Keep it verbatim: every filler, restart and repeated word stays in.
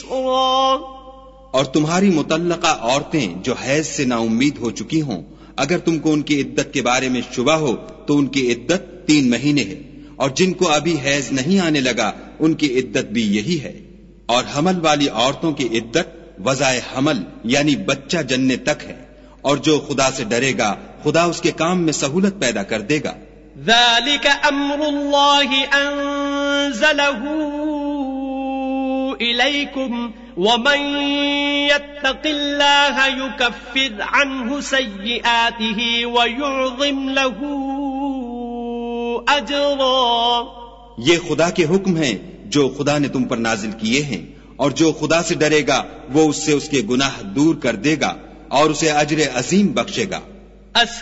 يسرا और तुम्हारी मुतल्लका औरतें जो हैज से नाउम्मीद हो चुकी हों, अगर तुमको उनकी इद्दत के बारे में शुबा हो तो उनकी इद्दत तीन महीने है, और जिनको अभी हैज नहीं आने लगा उनकी इद्दत भी यही है। और हमल वाली औरतों की इद्दत वज़ाए हमल यानी बच्चा जन्ने तक है, और जो खुदा से डरेगा खुदा उसके काम में सहूलत पैदा कर देगा। ذَلِكَ أَمْرُ اللَّهِ أَنزَلَهُ إِلَيْكُمْ وَمَنْ يَتَّقِ اللَّهَ يُكَفِّرْ عَنْهُ سَيِّئَاتِهِ وَيُعْظِمْ لَهُ أَجْرًا। ये खुदा के हुक्म हैं जो खुदा ने तुम पर नाजिल किए हैं, और जो खुदा से डरेगा वो उससे उसके गुनाह दूर कर देगा और उसे अजर अजीम बख्शेगा।